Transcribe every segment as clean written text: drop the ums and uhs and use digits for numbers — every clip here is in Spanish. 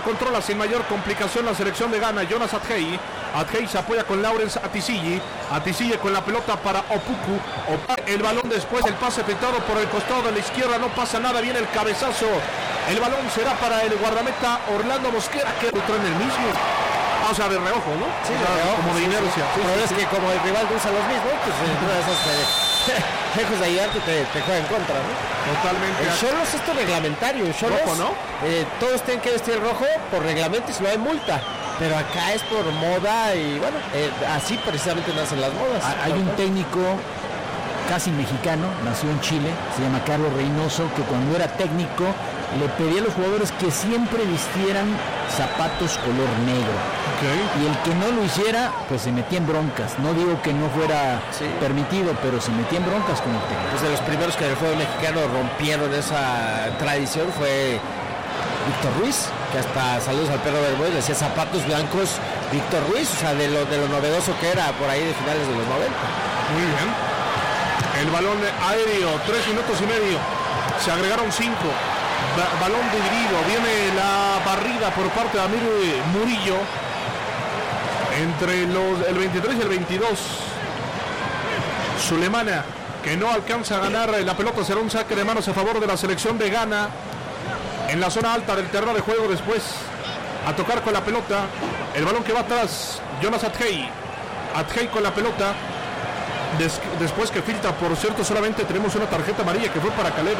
controla sin mayor complicación la selección de Ghana. Jonas Adjei. Adjei se apoya con Lawrence Atisigyi. Atisigyi con la pelota para Opoku. El balón después, el pase efectuado por el costado de la izquierda. No pasa nada, viene el cabezazo. El balón será para el guardameta Orlando Mosquera, que entró en el mismo. O sea, de reojo, ¿no? Sí, o sea, de reojo, como de inercia. Sí, pero es que como el rival usa los mismos, pues una de esas lejos de ayudarte te juega en contra, ¿no? Totalmente. El Xolos esto es reglamentario. El Xolos, rojo, ¿no? Todos tienen que vestir rojo por reglamento y si no hay multa. Pero acá es por moda y bueno, así precisamente nacen las modas. Hay un técnico casi mexicano, nació en Chile, se llama Carlos Reynoso, que cuando era técnico le pedía a los jugadores que siempre vistieran zapatos color negro. Okay. Y el que no lo hiciera, pues se metía en broncas. No digo que no fuera permitido, pero se metía en broncas con el técnico. Pues de los primeros que en el fútbol mexicano rompieron esa tradición fue Víctor Ruiz, que hasta saludos al perro Bermúdez, le decía zapatos blancos Víctor Ruiz, o sea, de lo novedoso que era por ahí de finales de los 90. Muy bien. El balón aéreo, 3 minutos y medio. Se agregaron 5. Balón dividido. Viene la barrida por parte de Amir Murillo. Entre el 23 y el 22. Sulemana, que no alcanza a ganar la pelota. Será un saque de manos a favor de la selección de Ghana. En la zona alta del terreno de juego después. A tocar con la pelota. El balón que va atrás. Jonas Adjei. Adjei con la pelota. Después que filtra, por cierto, solamente tenemos una tarjeta amarilla que fue para Caleb.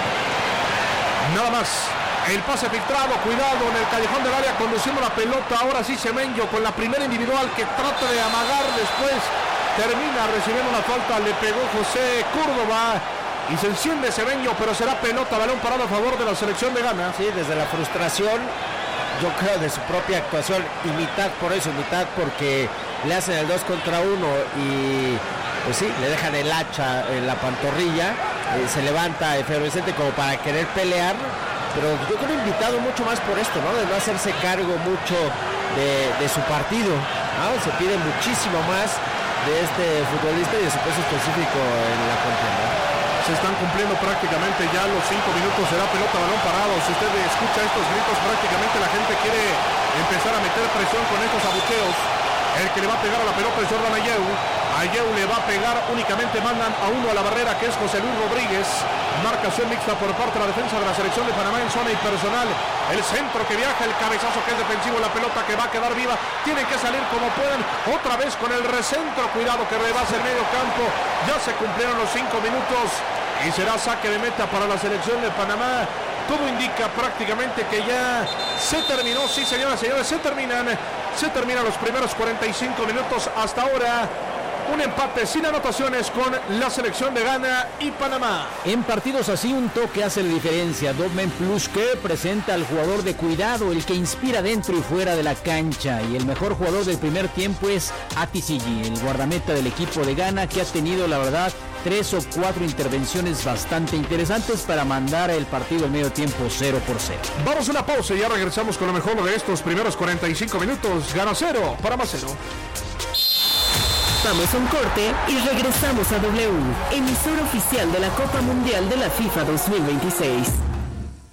Nada más. El pase filtrado, cuidado en el callejón del área, conduciendo la pelota. Ahora sí Semenyo con la primera individual que trata de amagar. Después termina recibiendo una falta. Le pegó José Córdoba y se enciende Semenyo, pero será pelota, balón parado a favor de la selección de Ghana. Sí, desde la frustración, yo creo, de su propia actuación, y mitad por eso, mitad porque le hacen el 2 contra 1 y pues sí, le dejan el hacha en la pantorrilla, se levanta efervescente como para querer pelear, pero yo creo invitado mucho más por esto, ¿no? De no hacerse cargo mucho de su partido, ¿no? Se pide muchísimo más de este futbolista y de su peso específico en la contienda. Se están cumpliendo prácticamente ya los 5 minutos, será pelota, balón parado. Si usted escucha estos gritos, prácticamente la gente quiere empezar a meter presión con estos abucheos. El que le va a pegar a la pelota es Jordan Ayew. Ayew le va a pegar, únicamente mandan a uno a la barrera, que es José Luis Rodríguez. Marcación mixta por parte de la defensa de la selección de Panamá en zona y personal. El centro que viaja, el cabezazo que es defensivo, la pelota que va a quedar viva. Tienen que salir como puedan. Otra vez con el recentro, cuidado que rebasa el medio campo. Ya se cumplieron los 5 minutos y será saque de meta para la selección de Panamá. Todo indica prácticamente que ya se terminó. Sí, señoras y señores, se terminan los primeros 45 minutos. Hasta ahora un empate sin anotaciones con la selección de Ghana y Panamá. En partidos así un toque hace la diferencia. Dogmen Plus, que presenta al jugador de cuidado, el que inspira dentro y fuera de la cancha. Y el mejor jugador del primer tiempo es Atisigyi, el guardameta del equipo de Ghana, que ha tenido, la verdad, 3 o 4 intervenciones bastante interesantes para mandar el partido al medio tiempo 0-0. Vamos a una pausa y ya regresamos con lo mejor de estos primeros 45 minutos. Ghana 0, Panamá 0. Vamos a un corte y regresamos a W, emisora oficial de la Copa Mundial de la FIFA 2026.